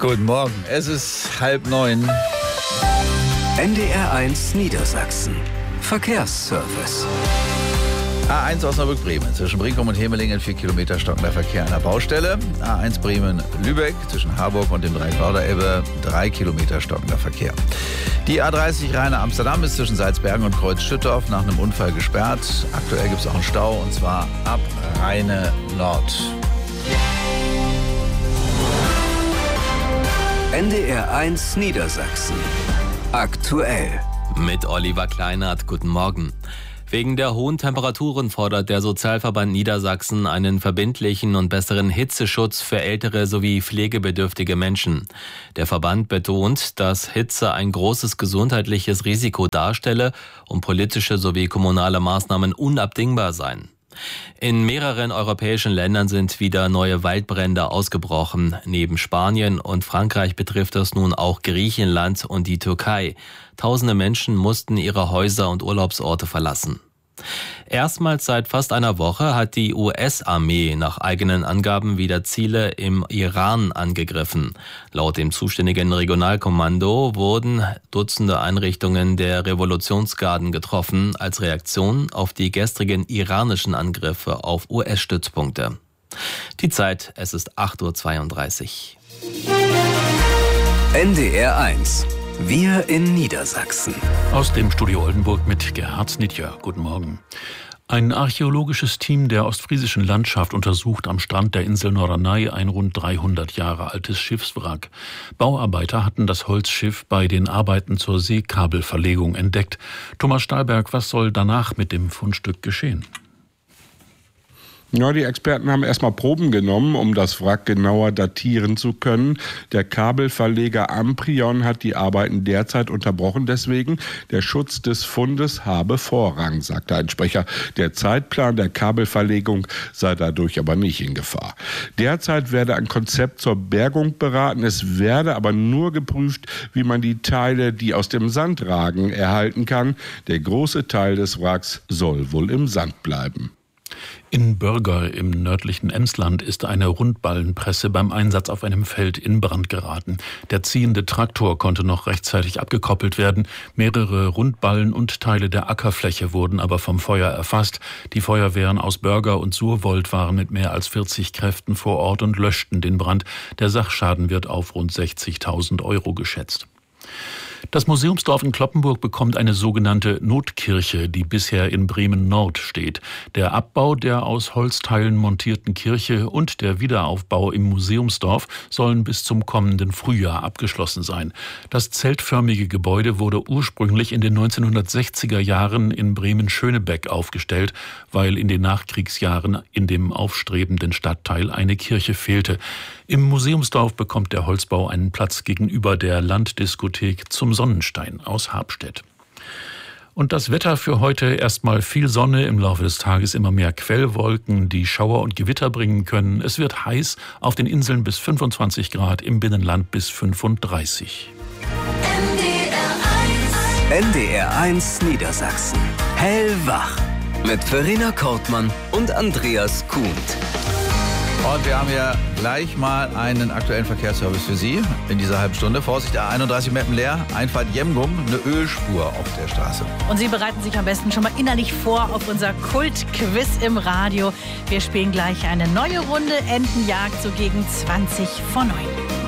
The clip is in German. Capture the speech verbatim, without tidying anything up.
Guten Morgen, es ist halb neun. N D R eins Niedersachsen. Verkehrsservice. A eins Osnabrück-Bremen. Zwischen Brinkum und Hemelingen vier Kilometer stockender Verkehr an der Baustelle. A eins Bremen-Lübeck zwischen Harburg und dem Dreieck-Lauder-Ebbe drei Kilometer stockender Verkehr. Die A dreißig Rheine-Amsterdam ist zwischen Salzbergen und Kreuz-Schüttorf nach einem Unfall gesperrt. Aktuell gibt es auch einen Stau und zwar ab Rheine Nord. N D R eins Niedersachsen. Aktuell. Mit Oliver Kleinert, guten Morgen. Wegen der hohen Temperaturen fordert der Sozialverband Niedersachsen einen verbindlichen und besseren Hitzeschutz für ältere sowie pflegebedürftige Menschen. Der Verband betont, dass Hitze ein großes gesundheitliches Risiko darstelle und politische sowie kommunale Maßnahmen unabdingbar seien. In mehreren europäischen Ländern sind wieder neue Waldbrände ausgebrochen. Neben Spanien und Frankreich betrifft das nun auch Griechenland und die Türkei. Tausende Menschen mussten ihre Häuser und Urlaubsorte verlassen. Erstmals seit fast einer Woche hat die U S-Armee nach eigenen Angaben wieder Ziele im Iran angegriffen. Laut dem zuständigen Regionalkommando wurden Dutzende Einrichtungen der Revolutionsgarden getroffen als Reaktion auf die gestrigen iranischen Angriffe auf U S-Stützpunkte. Die Zeit, es ist acht Uhr zweiunddreißig. N D R eins. Wir in Niedersachsen. Aus dem Studio Oldenburg mit Gerhard Snitjer. Guten Morgen. Ein archäologisches Team der ostfriesischen Landschaft untersucht am Strand der Insel Norderney ein rund dreihundert Jahre altes Schiffswrack. Bauarbeiter hatten das Holzschiff bei den Arbeiten zur Seekabelverlegung entdeckt. Thomas Stahlberg, was soll danach mit dem Fundstück geschehen? Ja, die Experten haben erstmal Proben genommen, um das Wrack genauer datieren zu können. Der Kabelverleger Amprion hat die Arbeiten derzeit unterbrochen. Deswegen, der Schutz des Fundes habe Vorrang, sagte ein Sprecher. Der Zeitplan der Kabelverlegung sei dadurch aber nicht in Gefahr. Derzeit werde ein Konzept zur Bergung beraten. Es werde aber nur geprüft, wie man die Teile, die aus dem Sand ragen, erhalten kann. Der große Teil des Wracks soll wohl im Sand bleiben. In Börger im nördlichen Emsland ist eine Rundballenpresse beim Einsatz auf einem Feld in Brand geraten. Der ziehende Traktor konnte noch rechtzeitig abgekoppelt werden. Mehrere Rundballen und Teile der Ackerfläche wurden aber vom Feuer erfasst. Die Feuerwehren aus Börger und Surwold waren mit mehr als vierzig Kräften vor Ort und löschten den Brand. Der Sachschaden wird auf rund sechzigtausend Euro geschätzt. Das Museumsdorf in Cloppenburg bekommt eine sogenannte Notkirche, die bisher in Bremen-Nord steht. Der Abbau der aus Holzteilen montierten Kirche und der Wiederaufbau im Museumsdorf sollen bis zum kommenden Frühjahr abgeschlossen sein. Das zeltförmige Gebäude wurde ursprünglich in den neunzehnhundertsechziger Jahren in Bremen-Schönebeck aufgestellt, weil in den Nachkriegsjahren in dem aufstrebenden Stadtteil eine Kirche fehlte. Im Museumsdorf bekommt der Holzbau einen Platz gegenüber der Landdiskothek Zum Sonnenstein aus Habstedt. Und das Wetter für heute: erstmal viel Sonne, im Laufe des Tages immer mehr Quellwolken, die Schauer und Gewitter bringen können. Es wird heiß, auf den Inseln bis fünfundzwanzig Grad, im Binnenland bis fünfunddreißig. N D R eins Niedersachsen. Hellwach. Mit Verena Kortmann und Andreas Kuhnt. Und wir haben ja gleich mal einen aktuellen Verkehrsservice für Sie in dieser halben Stunde. Vorsicht, A einunddreißig Meppenleer, Einfahrt Jemgum, eine Ölspur auf der Straße. Und Sie bereiten sich am besten schon mal innerlich vor auf unser Kult-Quiz im Radio. Wir spielen gleich eine neue Runde Entenjagd, so gegen zwanzig vor neun.